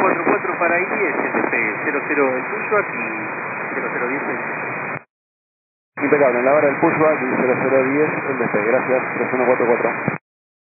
3144 para ahí es el despegue. 00 el tuyo, aquí 0010 Impecable, en la hora del pushback y 0010 el despegue. Gracias, 3144.